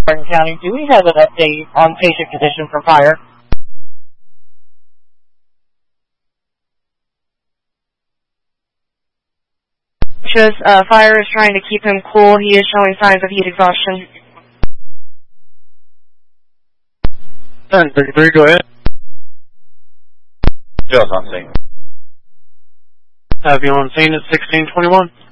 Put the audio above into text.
Martin County, do we have an update on patient condition for fire? Shows fire is trying to keep him cool. He is showing signs of heat exhaustion. 1033, go ahead. Just on scene. Have you on scene at 1621.